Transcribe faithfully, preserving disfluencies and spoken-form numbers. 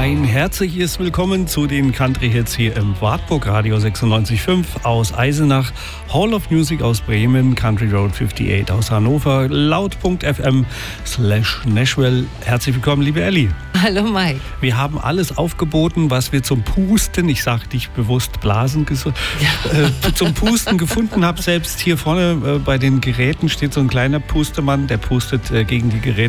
Ein herzliches Willkommen zu den Country-Hits hier im Wartburg Radio sechsundneunzig Komma fünf aus Eisenach, Hall of Music aus Bremen, Country Road achtundfünfzig aus Hannover, laut.fm slash Nashville. Herzlich willkommen, liebe Elli. Hallo Mike. Wir haben alles aufgeboten, was wir zum Pusten, ich sage nicht bewusst Blasen, ges- ja. äh, zum Pusten gefunden haben. Selbst hier vorne äh, bei den Geräten steht so ein kleiner Pustemann, der pustet äh, gegen die Geräte.